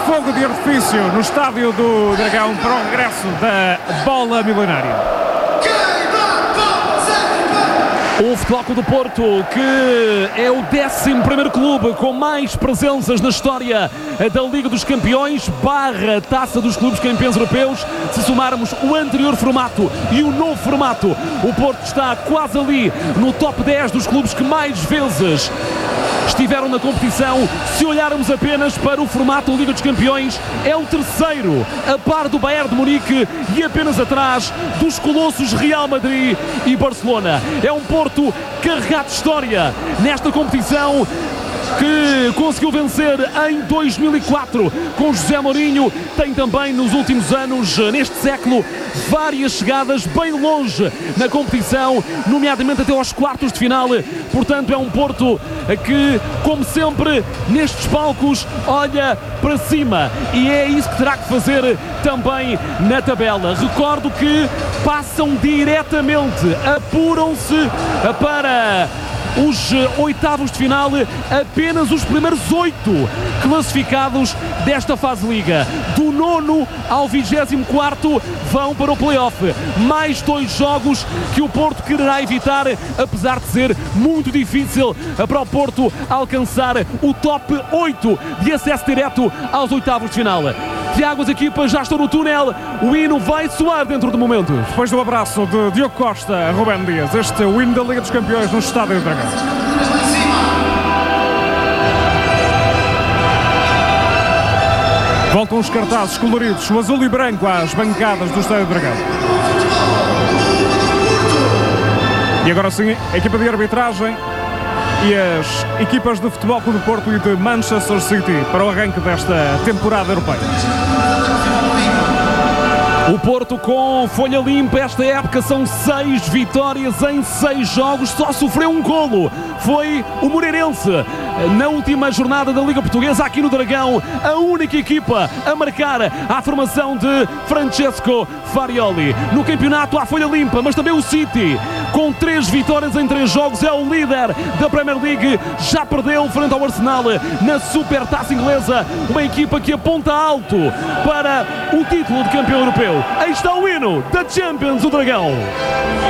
fogo de artifício no estádio do Dragão para o regresso da bola milenária. O Futebol Clube do Porto, que é o 11º clube com mais presenças na história da Liga dos Campeões / Taça dos Clubes Campeões Europeus. Se somarmos o anterior formato e o novo formato, o Porto está quase ali no top 10 dos clubes que mais vezes estiveram na competição. Se olharmos apenas para o formato Liga dos Campeões, é o terceiro, a par do Bayern de Munique e apenas atrás dos colossos Real Madrid e Barcelona. É um Porto carregado de história nesta competição, que conseguiu vencer em 2004 com José Mourinho. Tem também nos últimos anos, neste século, várias chegadas bem longe na competição, nomeadamente até aos quartos de final. Portanto, é um Porto que, como sempre, nestes palcos, olha para cima, e é isso que terá que fazer também na tabela. Recordo que passam diretamente, apuram-se para os oitavos de final apenas os primeiros 8 classificados desta fase Liga. Do 9º ao 24º vão para o play-off. Mais 2 jogos que o Porto quererá evitar, apesar de ser muito difícil para o Porto alcançar o top 8 de acesso direto aos oitavos de final. Tiago, as equipas já estão no túnel, o hino vai soar dentro de momentos. Depois do abraço de Diogo Costa a Rubén Dias, este é o hino da Liga dos Campeões no Estádio do Dragão. Voltam os cartazes coloridos, o azul e branco às bancadas do Estádio do Dragão. E agora sim, a equipa de arbitragem e as equipas de Futebol Clube do Porto e de Manchester City para o arranque desta temporada europeia. O Porto com folha limpa esta época, são 6 vitórias em 6 jogos, só sofreu um golo, foi o Moreirense. Na última jornada da Liga Portuguesa, aqui no Dragão, a única equipa a marcar a formação de Francesco Farioli. No campeonato há folha limpa, mas também o City, com 3 vitórias em 3 jogos, é o líder da Premier League, já perdeu frente ao Arsenal na Supertaça Inglesa, uma equipa que aponta alto para o título de campeão europeu. Aí está o hino da Champions, o Dragão.